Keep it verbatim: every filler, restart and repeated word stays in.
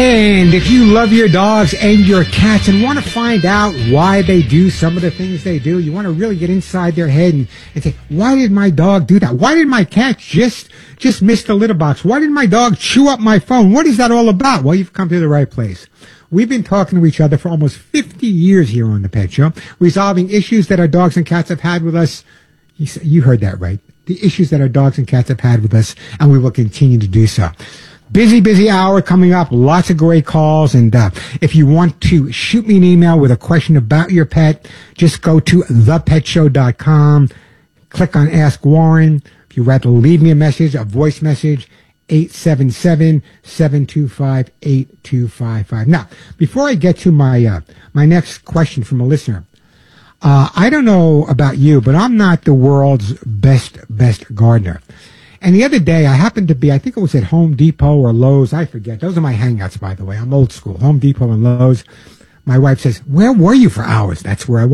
And if you love your dogs and your cats and want to find out why they do some of the things they do, you want to really get inside their head and, and say, why did my dog do that? Why did my cat just just miss the litter box? Why did my dog chew up my phone? What is that all about? Well, you've come to the right place. We've been talking to each other for almost fifty years here on The Pet Show, resolving issues that our dogs and cats have had with us. You heard that right. The issues that our dogs and cats have had with us, and we will continue to do so. Busy, busy hour coming up. Lots of great calls. And uh, if you want to shoot me an email with a question about your pet, just go to the pet show dot com. Click on Ask Warren. If you'd rather leave me a message, a voice message, eight seven seven, seven two five, eight two five five. Now, before I get to my uh, my next question from a listener, uh, I don't know about you, but I'm not the world's best, best gardener. And the other day, I happened to be, I think it was at Home Depot or Lowe's. I forget. Those are my hangouts, by the way. I'm old school. Home Depot and Lowe's. My wife says, where were you for hours? That's where I was.